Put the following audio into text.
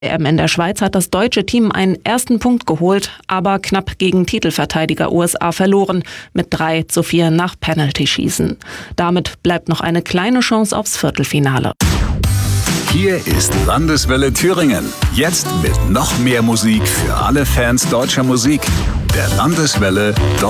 EM in der Schweiz hat das deutsche Team einen ersten Punkt geholt, aber knapp gegen Titelverteidiger USA verloren, mit 3:4 nach Penalty-Schießen. Damit bleibt noch eine kleine Chance aufs Viertelfinale. Hier ist Landeswelle Thüringen. Jetzt mit noch mehr Musik für alle Fans deutscher Musik. Der Landeswelle